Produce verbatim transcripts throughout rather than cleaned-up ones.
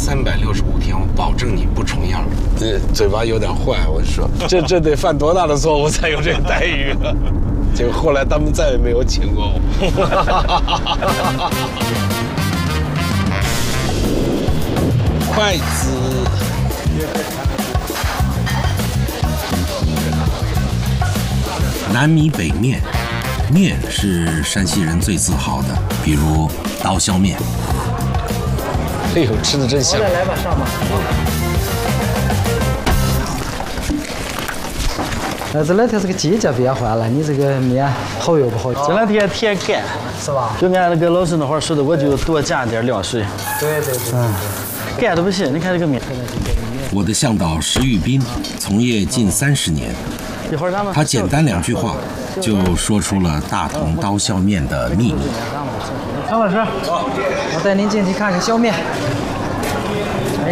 三百六十五天，我保证你不重样。这嘴巴有点坏，我说，这这得犯多大的错误才有这个待遇啊？结果后来他们再也没有请过我。筷子。南米北面，面是山西人最自豪的，比如刀削面。哎呦，吃的真香！ 来来吧，上吧。呃，这两天这个季节变换了，你这个面好又不好？ 这两天天干， 是吧？ 就按那个老师那会儿说的，我就多加点凉水。 对对对。 嗯，干都不行，你看这个面。 我的向导石玉斌从业近三十年， 一会儿咱们他简单两句话就说出了大同刀削面的秘密。 张老师，我带您进去看看削面。哎，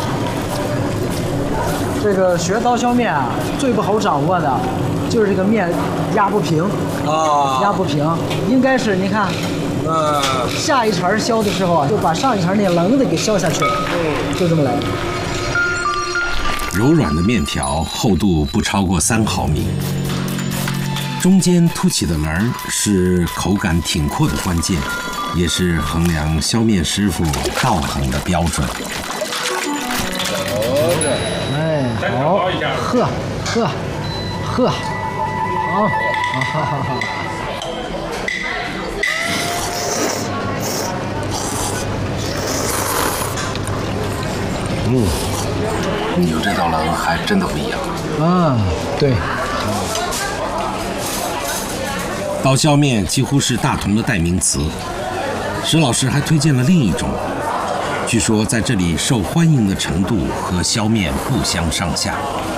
这个学刀削面啊，最不好掌握的就是这个面压不平啊，压不平，应该是你看，呃，下一茬削的时候啊，就把上一茬那棱子给削下去了，就这么来的。 柔软的面条厚度不超过三毫米，中间凸起的棱儿是口感挺阔的关键，也是衡量削面师傅道行的标准。 哎，好，呵，呵，呵，好，哈哈哈。 嗯。有这道棱还真的不一样啊！对， 刀削面几乎是大同的代名词。石老师还推荐了另一种，据说在这里受欢迎的程度和削面不相上下。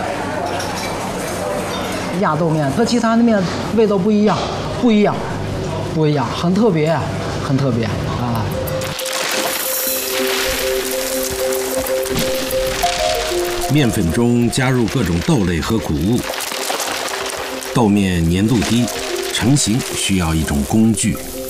压豆面和其他的面味道不一样，不一样，不一样，很特别，很特别啊！ 面粉中加入各种豆类和谷物，豆面粘度低，成型需要一种工具